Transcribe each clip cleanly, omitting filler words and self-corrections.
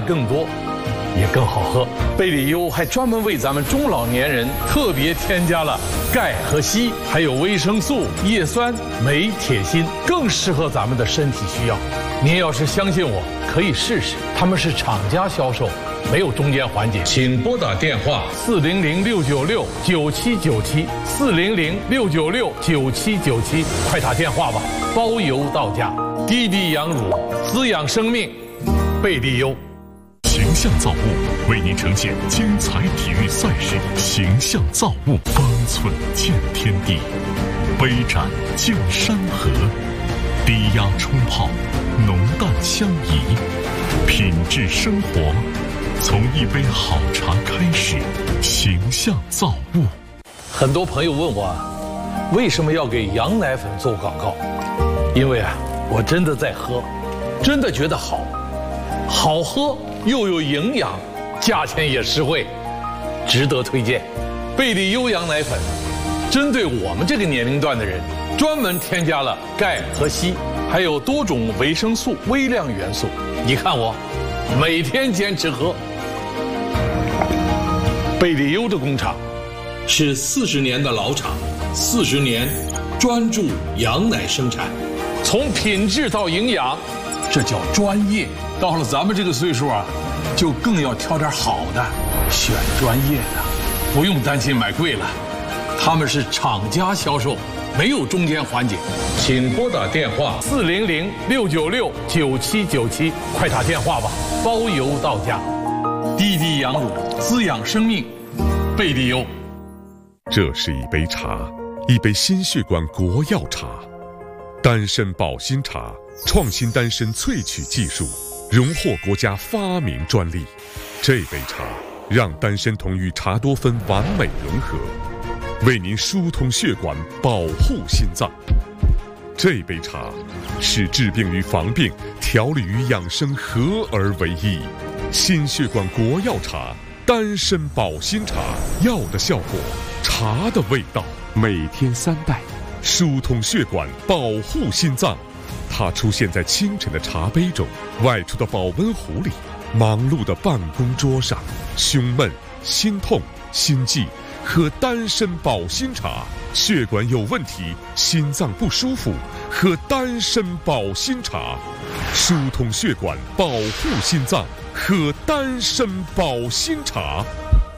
更多，也更好喝。贝里优还专门为咱们中老年人特别添加了钙和硒，还有维生素、叶酸、镁、铁、锌，更适合咱们的身体需要。您要是相信我，可以试试。他们是厂家销售，没有中间环节。请拨打电话400-696-9797，400-696-9797，快打电话吧，包邮到家。滴滴羊乳，滋养生命，贝利优。 形象造物为您呈现精彩体育赛事，形象造物方寸见天地，杯盏见山河，低压冲泡，浓淡相宜，品质生活从一杯好茶开始。形象造物。 很多朋友问我，为什么要给羊奶粉做广告？因为我真的在喝，真的觉得好喝又有营养，价钱也实惠，值得推荐。贝利优羊奶粉针对我们这个年龄段的人，专门添加了钙和硒，还有多种维生素、微量元素。你看我每天坚持喝。贝利优的工厂是40年的老厂，40年专注羊奶生产，从品质到营养，这叫专业。到了咱们这个岁数就更要挑点好的，选专业的，不用担心买贵了。他们是厂家销售，没有中间环节。请拨打电话400-696-9797，快打电话吧，包邮到家。滴滴羊乳，滋养生命，贝利优。 这是一杯茶，一杯心血管国药茶，丹参保心茶，创新丹参萃取技术，荣获国家发明专利。这杯茶让丹参酮与茶多酚完美融合，为您疏通血管，保护心脏。这杯茶使治病与防病、调理与养生合而为一。心血管国药茶，丹参保心茶，药的效果，茶的味道。每天3袋，疏通血管，保护心脏。它出现在清晨的茶杯中，外出的保温壶里，忙碌的办公桌上。胸闷、心痛、心悸，喝丹参保心茶。血管有问题，心脏不舒服，喝丹参保心茶。疏通血管，保护心脏，喝丹参保心茶。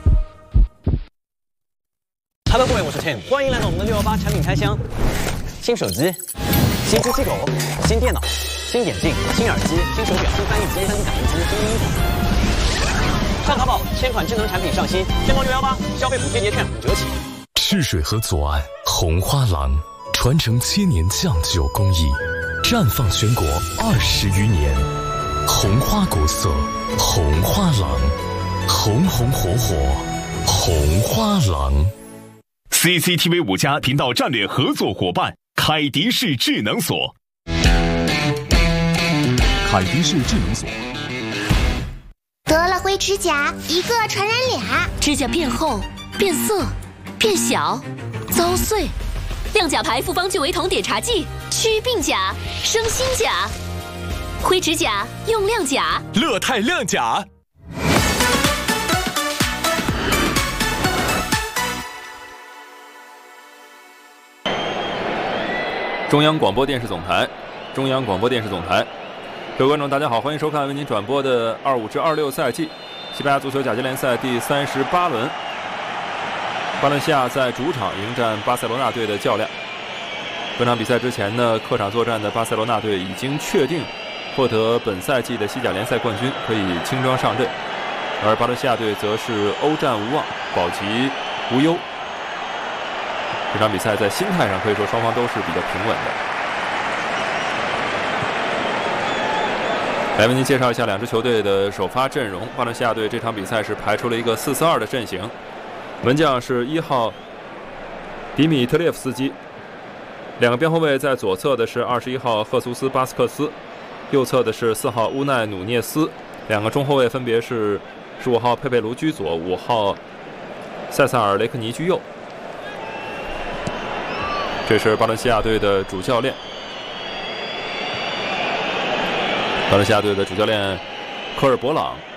Hello， 各位，我是 Tim， 欢迎来到我们的618产品开箱。新手机、新机器狗、新电脑、新眼镜、新耳机、新手表、新翻译机、3D 打印机、新衣服。上淘宝，1000款智能产品上新，天猫618消费补贴节券5折起。 赤水河左岸红花廊，传承7年酱酒工艺，绽放全国20余年。红花国色，红花廊，红红火火，红花廊。 CCTV 5家频道战略合作伙伴凯迪仕智能锁。 凯迪仕智能锁。 得了灰指甲，一个传染俩， 指甲变厚、变色、变小、遭碎。亮甲牌复方聚维酮碘茶剂，祛病甲，生新甲。灰指甲用亮甲， 乐泰亮甲。 中央广播电视总台，中央广播电视总台。各位观众，大家好，欢迎收看为您转播的25至26赛季西班牙足球甲级联赛第38轮。巴伦西亚在主场迎战巴塞罗那队的较量。本场比赛之前呢，客场作战的巴塞罗那队已经确定获得本赛季的西甲联赛冠军，可以轻装上阵。而巴伦西亚队则是欧战无望，保级无忧。这场比赛在心态上可以说双方都是比较平稳的。来为您介绍一下两支球队的首发阵容。巴伦西亚队这场比赛是排出了一个4-4-2的阵型，门将是1号迪米特列夫斯基，两个边后卫在左侧的是21号赫苏斯巴斯克斯，右侧的是4号乌奈努涅斯，两个中后卫分别是15号佩佩卢居左，5号塞萨尔雷克尼居右。这是巴伦西亚队的主教练，巴伦西亚队的主教练科尔博朗